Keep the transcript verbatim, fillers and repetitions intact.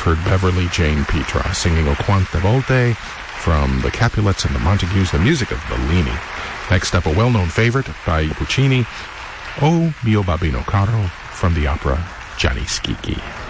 heard Beverly Jane Petra singing O Quante Volte from the Capulets and the Montagues, the music of Bellini. Next up, a well-known favorite by Puccini, O Mio Babbino Caro, from the opera Gianni Schicchi.